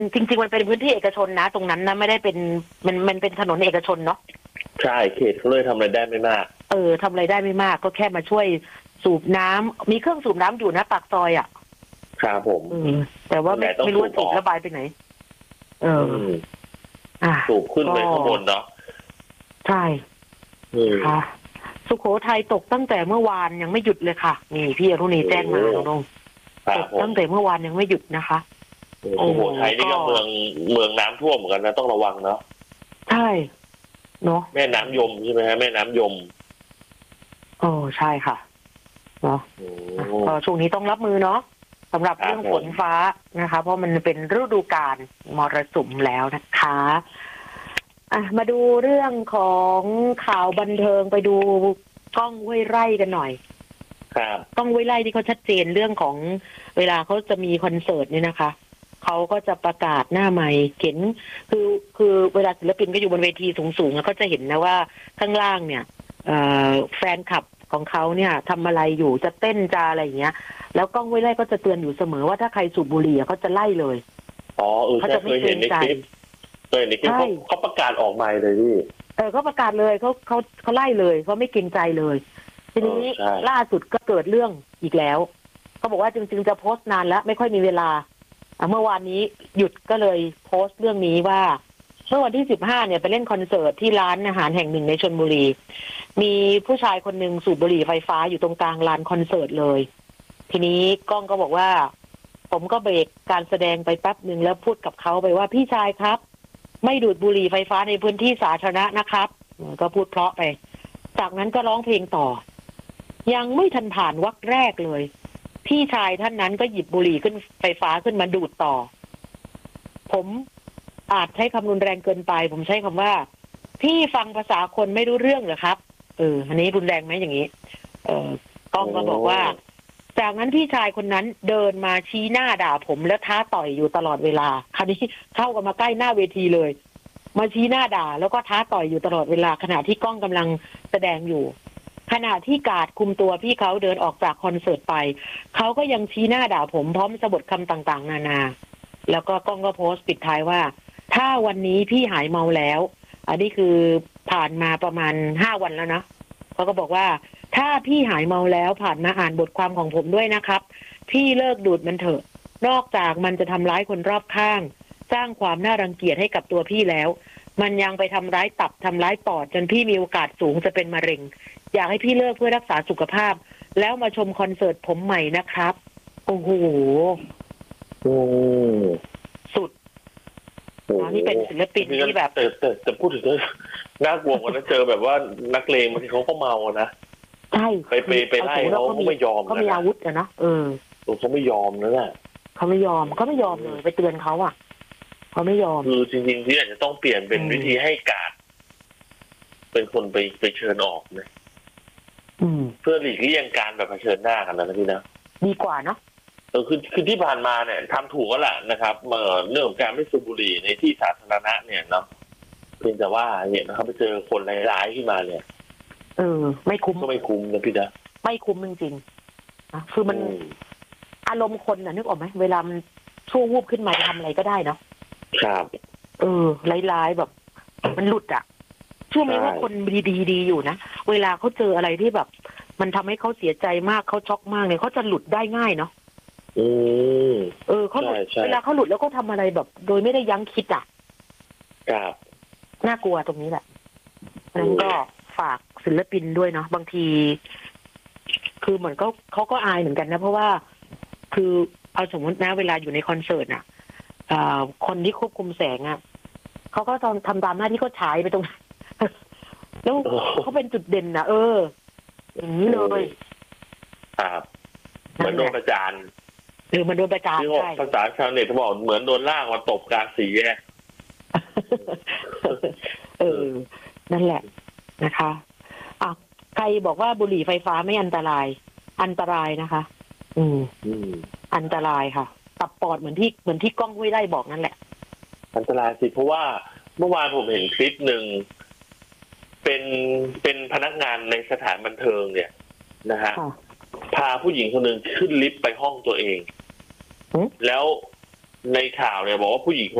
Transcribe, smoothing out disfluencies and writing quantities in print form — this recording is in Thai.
จริงๆมันเป็นพื้นที่เอกชนนะตรงนั้นนะไม่ได้เป็นมันเป็นถนนเอกชนเนาะใช่เขตเขาเลยทำอะไรได้ไม่มากทำอะไรได้ไม่มากก็แค่มาช่วยสูบน้ำมีเครื่องสูบน้ำอยู่นะปากซอยอ่ะครับผมแต่ว่าไม่รู้ว่าสูบระบายไปไหนสูบขึ้นไปข้างบนเนาะใช่ค่ะสุโขทัยตกตั้งแต่เมื่อวานยังไม่หยุดเลยค่ะนี่พี่อรุณีแจ้งมาน้องตกตั้งแต่เมื่อวานยังไม่หยุดนะคะสุโขทัยนี่ก็เมืองน้ำท่วมเหมือนกันนะต้องระวังเนาะใช่เนาะแม่น้ำยมใช่ไหมฮะแม่น้ำยมใช่ค่ะเนาะก็ช่วงนี้ต้องรับมือเนาะสำหรับเรื่องฝนฟ้านะคะเพราะมันเป็นฤดูกาลมรสุมแล้วนะคะมาดูเรื่องของข่าวบันเทิงไปดูกล้องห้วยไร่กันหน่อยครับกล้องห้วยไร่ที่เขาชัดเจนเรื่องของเวลาเขาจะมีคอนเสิร์ตเนี่ยนะคะเขาก็จะประกาศหน้าไมค์เห็นคือเวลาศิลปินก็อยู่บนเวทีสูงๆก็จะเห็นนะว่าข้างล่างเนี่ยแฟนคลับของเขาเนี่ยทำอะไรอยู่จะเต้นจะอะไรอย่างเงี้ยแล้วกล้องห้วยไร่ก็จะเตือนอยู่เสมอว่าถ้าใครสูบบุหรี่เขาจะไล่เลยเขาจะไม่เห็นในคลิปเขาประกาศออกไมค์เลยพี่เขาประกาศเลยเขาไล่เลยเขาไม่เกรงใจเลยทีนี้ล่าสุดก็เกิดเรื่องอีกแล้วเขาบอกว่าจริงๆจะโพสต์นานแล้วไม่ค่อยมีเวลาเมื่อวานนี้หยุดก็เลยโพสต์เรื่องนี้ว่าเมื่อวันที่15เนี่ยไปเล่นคอนเสิร์ตที่ร้านอาหารแห่งหนึ่งในชลบุรีมีผู้ชายคนหนึ่งสูบบุหรี่ไฟฟ้าอยู่ตรงกลางลานคอนเสิร์ตเลยทีนี้ก้องก็บอกว่าผมก็เบรกการแสดงไปแป๊บนึงแล้วพูดกับเขาไปว่าพี่ชายครับไม่ดูดบุหรี่ไฟฟ้าในพื้นที่สาธารณะนะครับก็พูดเพราะไปจากนั้นก็ร้องเพลงต่อยังไม่ทันผ่านวรรคแรกเลยพี่ชายท่านนั้นก็หยิบบุหรี่ขึ้นไฟฟ้าขึ้นมาดูดต่อผมอาจใช้คำรุนแรงเกินไปผมใช้คำว่าพี่ฟังภาษาคนไม่รู้เรื่องเหรอครับอันนี้รุนแรงไหมอย่างนี้ก้องก็บอกว่าจากนั้นพี่ชายคนนั้นเดินมาชี้หน้าด่าผมแล้วท้าต่อยอยู่ตลอดเวลาคราวนี้เข้ากันมาใกล้หน้าเวทีเลยมาชี้หน้าด่าแล้วก็ท้าต่อยอยู่ตลอดเวลาขณะที่ก้องกำลังแสดงอยู่ขณะที่กาดคุมตัวพี่เขาเดินออกจากคอนเสิร์ตไปเขาก็ยังชี้หน้าด่าผมพร้อมสะบทคำต่างๆนานาแล้วก็ก้องก็โพสต์ปิดท้ายว่าถ้าวันนี้พี่หายเมาแล้วอันนี้คือผ่านมาประมาณ5 วันแล้วนะเขาก็บอกว่าถ้าพี่หายเมาแล้วผ่านมาอ่านบทความของผมด้วยนะครับพี่เลิกดูดมันเถอะนอกจากมันจะทำร้ายคนรอบข้างสร้างความน่ารังเกียจให้กับตัวพี่แล้วมันยังไปทำร้ายตับทำร้ายปอดจนพี่มีโอกาสสูงจะเป็นมะเร็งอยากให้พี่เลิกเพื่อรักษาสุขภาพแล้วมาชมคอนเสิร์ตผมใหม่นะครับโอ้โหสุดนี่เป็นศิลปินที่แบบแต่พูดถึงน่ากลัวกว่านะเจอแบบว่านักเลงบางทีเขาก็เมานะใช่ไปไล่เขาไม่ยอมเขามีอาวุธนะเขาไม่ยอมนะเขาไม่ยอมเลยไปเตือนเขาอ่ะเขาไม่ยอมคือจริงๆที่อาจจะต้องเปลี่ยนเป็นวิธีให้กาดเป็นคนไปเชิญออกนะเพื่อหลีกเลี่ยงการแบบเผชิญหน้ากันนะพี่นะดีกว่าเนาะคือที่ผ่านมาเนี่ยทำถูกแล้วแหละนะครับเรื่องของการไม่สูบบุหรี่ในที่สาธารณะเนี่ยเนาะเพียงแต่ว่าเนี่ยนะครับไปเจอคนร้ายๆขึ้นมาเนี่ยไม่คุ้มก็ไม่คุ้มนะพี่นะไม่คุ้มจริงๆนะคือมันอารมณ์คนน่ะนึกออกไหมเวลามันชั่ววูบขึ้นมาจะทำอะไรก็ได้เนาะครับร้ายๆแบบมันหลุดอ่ะเชื่อไหมว่าคนดีอยู่นะเวลาเขาเจออะไรที่แบบมันทำให้เขาเสียใจมากเขาช็อกมากเนี่ยเขาจะหลุดได้ง่ายเนาะเขาหลุดเวลาเขาหลุดแล้วก็ทำอะไรแบบโดยไม่ได้ยั้งคิดอ่ะครับน่ากลัวตรงนี้แหละนั้นก็ฝากศิลปินด้วยเนาะบางทีคือเหมือนเขาก็อายเหมือนกันนะเพราะว่าคือเอาสมมตินะเวลาอยู่ในคอนเสิร์ตอ่ะคนที่ควบคุมแสงอ่ะเขาก็ทำตามหน้าที่เขาฉายไปตรงแล้วเขาเป็นจุดเด่นนะอย่างนี้เลยครับมันโดนประจานมันโดนประจานใช่ภาษาชาวเน็ตเขาบอกเหมือนโดนลากมาตบกลางสี่แยกนั่นแหละนะคะใครบอกว่าบุหรี่ไฟฟ้าไม่อันตรายนะคะอันตรายค่ะตับปอดเหมือนที่ก้องห้วยไร่บอกนั่นแหละอันตรายสิเพราะว่าเมื่อวานผมเห็นคลิปหนึ่งเป็นพนักงานในสถานบันเทิงเนี่ยนะฮะพาผู้หญิงคนหนึ่งขึ้นลิฟต์ไปห้องตัวเองแล้วในข่าวเนี่ยบอกว่าผู้หญิง